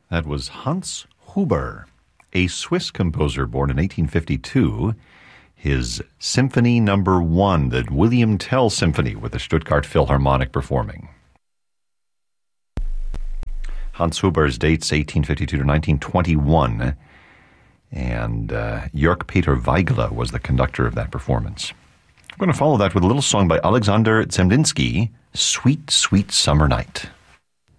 That was Hans Huber, a Swiss composer born in 1852. His Symphony No. 1, the William Tell Symphony, with the Stuttgart Philharmonic performing. Hans Huber's dates 1852 to 1921, and Jörg Peter Weigele was the conductor of that performance. I'm going to follow that with a little song by Alexander Zemlinsky, Sweet, Sweet Summer Night.